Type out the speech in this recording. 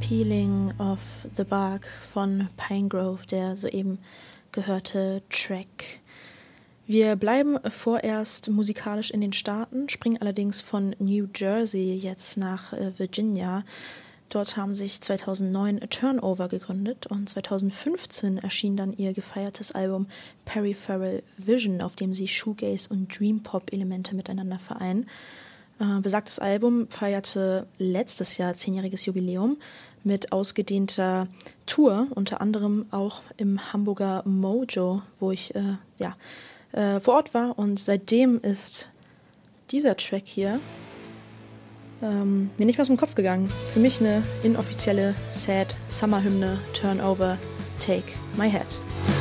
Peeling of the Bark von Pinegrove, der soeben gehörte Track. Wir bleiben vorerst musikalisch in den Staaten, springen allerdings von New Jersey jetzt nach Virginia. Dort haben sich 2009 Turnover gegründet und 2015 erschien dann ihr gefeiertes Album Peripheral Vision, auf dem sie Shoegaze und Dream-Pop-Elemente miteinander vereinen. Besagtes Album feierte letztes Jahr 10-jähriges Jubiläum mit ausgedehnter Tour, unter anderem auch im Hamburger Mojo, wo ich vor Ort war. Und seitdem ist dieser Track hier mir nicht mehr aus dem Kopf gegangen. Für mich eine inoffizielle Sad Summer-Hymne, Turnover, Take My Hat.